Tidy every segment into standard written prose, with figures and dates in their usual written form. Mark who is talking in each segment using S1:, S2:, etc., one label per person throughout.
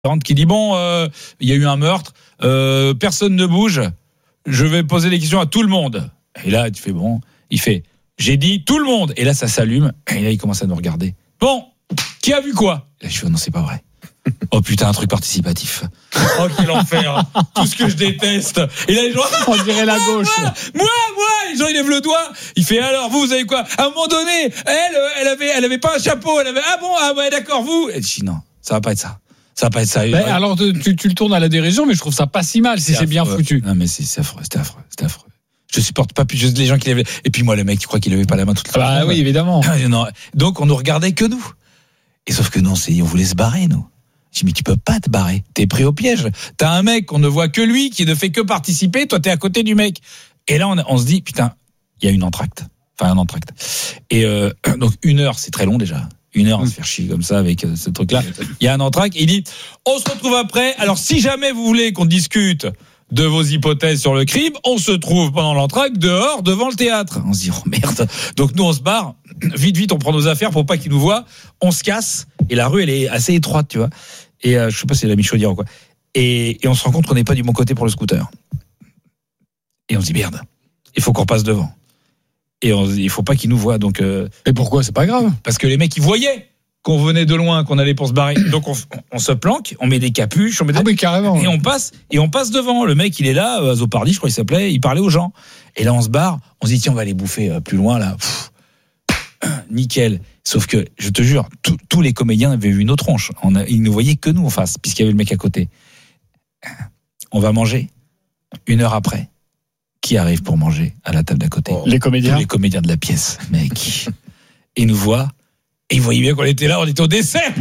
S1: qui dit bon, il y a eu un meurtre, personne ne bouge, je vais poser des questions à tout le monde. Et là, tu fais bon, il fait, j'ai dit tout le monde. Et là, ça s'allume. Et là, il commence à nous regarder. Bon, qui a vu quoi? Et là, je fais non, c'est pas vrai. Oh putain, un truc participatif. Oh, quel enfer. Tout ce que je déteste. Et là, les gens,
S2: on dirait la gauche.
S1: Moi, les gens, ils lèvent le doigt. Il fait alors, vous avez quoi? À un moment donné, elle avait pas un chapeau. Ah ouais, d'accord, vous. Et je dis non, ça va pas être ça. Ça va pas être ça.
S2: Mais alors, tu le tournes à la dérision, mais je trouve ça pas si mal si c'est bien foutu.
S1: Non, mais c'est affreux, c'était affreux. Je supporte pas plus les gens qui lèvent. Et puis moi, le mec, tu crois qu'il levait pas la main toute la
S2: journée. Ah oui, évidemment.
S1: Non. Donc, on nous regardait que nous. Et sauf que non, on voulait se barrer, nous. Je dis, mais tu peux pas te barrer. T'es pris au piège. T'as un mec, on ne voit que lui, qui ne fait que participer. Toi, t'es à côté du mec. Et là, on se dit, putain, il y a une entracte. Enfin, un entracte. Et donc, 1 heure, c'est très long déjà. 1 heure à se faire chier comme ça avec ce truc-là. Il y a un entracte. Il dit, on se retrouve après. Alors, si jamais vous voulez qu'on discute de vos hypothèses sur le crime, on se trouve pendant l'entracte dehors devant le théâtre. On se dit, oh merde. Donc nous on se barre, vite on prend nos affaires pour pas qu'ils nous voient, on se casse et la rue elle est assez étroite, tu vois. Et je sais pas si c'est la Michaudière ou quoi. Et on se rend compte qu'on n'est pas du bon côté pour le scooter. Et on se dit merde, il faut qu'on passe devant. Et il faut pas qu'ils nous voient donc.
S2: Et pourquoi c'est pas grave?
S1: Parce que les mecs ils voyaient qu'on venait de loin, qu'on allait pour se barrer. Donc on se planque, on met des capuches,
S2: mais carrément.
S1: Et on passe devant. Le mec, il est là, Azopardi, je crois qu'il s'appelait, il parlait aux gens. Et là on se barre, on se dit tiens, on va aller bouffer plus loin là. Nickel. Sauf que je te jure, tous les comédiens avaient vu nos tronches. Ils ne voyaient que nous en face, puisqu'il y avait le mec à côté. On va manger 1 heure après. Qui arrive pour manger à la table d'à côté?
S2: Les comédiens.
S1: Tous les comédiens de la pièce, mec. Ils nous voient. Et ils voyaient bien qu'on était là, on était au dessert.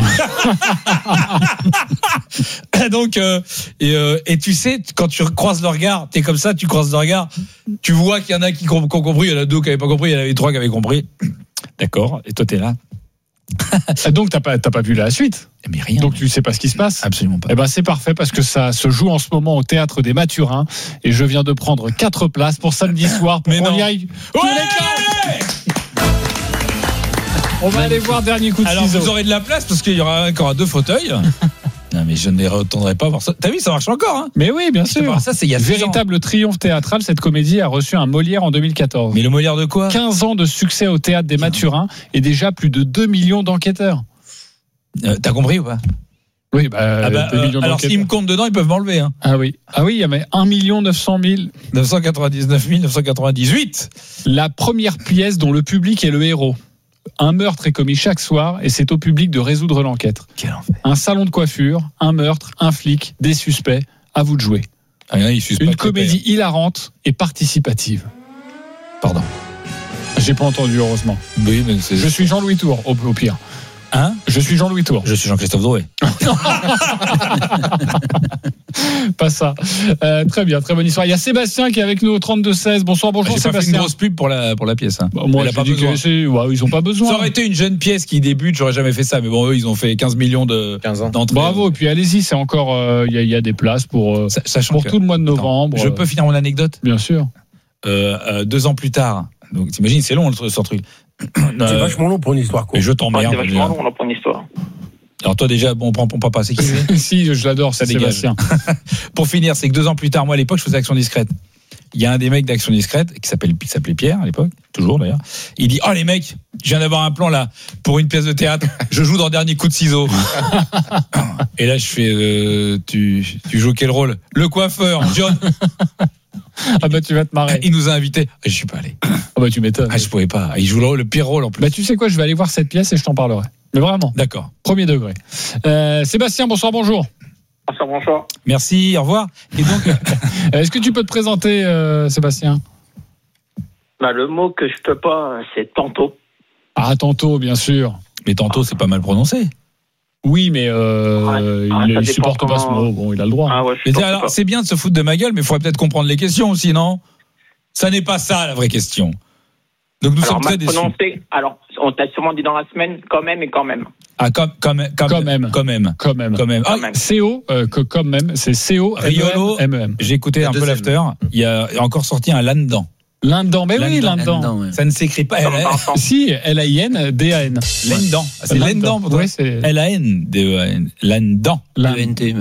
S1: Donc, et tu sais, quand tu croises le regard, t'es comme ça, tu croises le regard, tu vois qu'il y en a qui ont compris, il y en a 2 qui n'avaient pas compris, il y en avait 3 qui avaient compris. D'accord. Et toi, t'es là.
S2: Donc, t'as pas vu la suite.
S1: Mais rien.
S2: Donc, tu sais pas ce qui se passe.
S1: Absolument pas.
S2: Eh ben, c'est parfait parce que ça se joue en ce moment au Théâtre des Mathurins et je viens de prendre 4 places pour samedi soir pour qu'on y aille. On va aller voir Dernier coup de ciseau.
S1: Alors vous aurez de la place parce qu'il y aura encore 2 fauteuils. Non mais je ne les retournerai pas voir ça. T'as vu, ça marche encore hein?
S2: Mais oui, bien sûr.
S1: Ça c'est il y a
S2: véritable triomphe théâtral. Cette comédie a reçu un Molière en 2014.
S1: Mais le Molière de quoi?
S2: 15 ans de succès au Théâtre des Mathurins et déjà plus de 2 millions d'enquêteurs.
S1: T'as compris ou pas?
S2: Oui, 2 millions
S1: alors s'ils me comptent dedans, ils peuvent m'enlever hein.
S2: Ah oui, il y avait 1 900 000
S1: 999 998.
S2: La première pièce dont le public est le héros. Un meurtre est commis chaque soir et c'est au public de résoudre l'enquête.
S1: Quel enfer.
S2: Un salon de coiffure, un meurtre, un flic, des suspects. À vous de jouer. Une comédie hilarante et participative.
S1: Pardon.
S2: J'ai pas entendu, heureusement.
S1: Oui, mais
S2: je suis Jean-Louis Tour, au pire.
S1: Hein?
S2: Je suis Jean-Louis Tour.
S1: Je suis Jean-Christophe Drouet.
S2: Pas ça. Très bien, très bonne histoire. Il y a Sébastien qui est avec nous au 32-16. Bonjour Sébastien.
S1: Pas fait une grosse pub pour la pièce. Hein.
S2: Moi, il a pas besoin. Ils ont pas besoin.
S1: Ça aurait été une jeune pièce qui débute, j'aurais jamais fait ça. Mais bon, eux, ils ont fait 15 millions d'entrées.
S2: Bravo. Et puis allez-y, c'est encore. Il y a des places pour tout le mois de novembre.
S1: Je peux finir mon anecdote?
S2: Bien sûr.
S1: 2 ans plus tard. Donc t'imagines, c'est long ce truc.
S3: C'est vachement long pour une histoire, quoi.
S1: Mais je t'emmerde.
S4: C'est vachement long pour une histoire.
S1: Alors toi déjà, bon, on prend pas, c'est qui?
S2: Si, je l'adore, ça dégage.
S1: Pour finir, c'est que 2 ans plus tard, moi à l'époque, je faisais Action Discrète. Il y a un des mecs d'Action Discrète qui s'appelait Pierre à l'époque, toujours d'ailleurs. Il dit les mecs, je viens d'avoir un plan là pour une pièce de théâtre. Je joue dans Dernier coup de ciseau. Et là je fais, tu joues quel rôle? Le coiffeur, John.
S2: Ah bah tu vas te marrer.
S1: Il nous a invités. Je suis pas allé.
S2: Ah bah tu m'étonnes.
S1: Je pouvais pas. Il joue le pire rôle en plus.
S2: Bah tu sais quoi, je vais aller voir cette pièce et je t'en parlerai. Mais vraiment.
S1: D'accord.
S2: Premier degré. Sébastien, bonsoir, bonjour.
S4: Bonsoir.
S1: Merci, au revoir. Et donc,
S2: est-ce que tu peux te présenter, Sébastien?
S4: Le mot que je peux pas, c'est tantôt.
S2: Ah, tantôt, bien sûr.
S1: Mais tantôt, c'est pas mal prononcé.
S2: Oui, mais il supporte pas ce mot. Bon, il a le droit.
S4: Ah ouais,
S1: alors, c'est bien de se foutre de ma gueule, mais il faudrait peut-être comprendre les questions aussi, non? Ça n'est pas ça la vraie question. Donc nous sommes très déçus.
S4: Alors, on t'a sûrement dit dans la semaine, quand même et quand même.
S1: Ah, quand même.
S2: Ah, CO, quand même, c'est CO,
S1: Riolo,
S2: MEM.
S1: j'ai écouté un peu l'after. Il y a encore sorti un là-dedans.
S2: L'Indan, mais oui, l'Indan.
S1: Ça ne s'écrit pas.
S2: Si, L-A-I-N-D-A-N.
S1: L'Indan. C'est l'Indan.
S2: Oui, c'est
S1: L-A-N-D-E-A-N. L'Indan.